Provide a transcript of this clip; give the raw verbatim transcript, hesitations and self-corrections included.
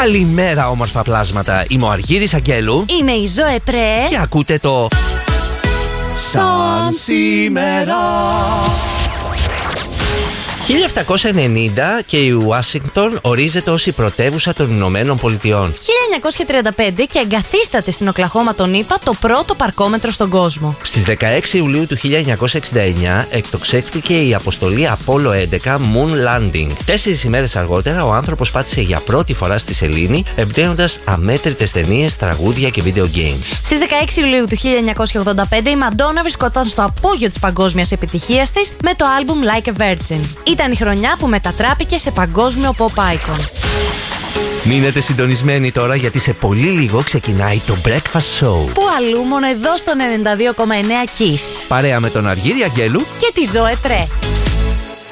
Καλημέρα, όμορφα πλάσματα. Είμαι ο Αργύρης Αγγέλου. Είμαι η Ζωέ Πρέ. Και ακούτε το Σαν σήμερα. χίλια επτακόσια ενενήντα και η Ουάσιγκτον ορίζεται ως η πρωτεύουσα των Ηνωμένων Πολιτειών. χίλια εννιακόσια τριάντα πέντε και εγκαθίσταται στην Οκλαχώμα των ΗΠΑ το πρώτο παρκόμετρο στον κόσμο. Στις δεκαέξι Ιουλίου του χίλια εννιακόσια εξήντα εννιά εκτοξεύτηκε η αποστολή Απόλλω έντεκα Moon Landing. Τέσσερις ημέρες αργότερα ο άνθρωπος πάτησε για πρώτη φορά στη σελήνη, εμπνέοντας αμέτρητες ταινίες, τραγούδια και video games. Στις δεκαέξι Ιουλίου του χίλια εννιακόσια ογδόντα πέντε η Μαντόνα βρισκόταν στο απόγειο της παγκόσμιας επιτυχίας της με το άλμπουμ Like a Virgin. Ήταν η χρονιά που μετατράπηκε σε παγκόσμιο pop icon. Μείνετε συντονισμένοι τώρα, γιατί σε πολύ λίγο ξεκινάει το Breakfast Show. Που αλλού μόνο εδώ στον ενενήντα δύο κόμμα εννέα Kiss. Παρέα με τον Αργύρη Αγγέλου Και τη Ζωέ Πρέ.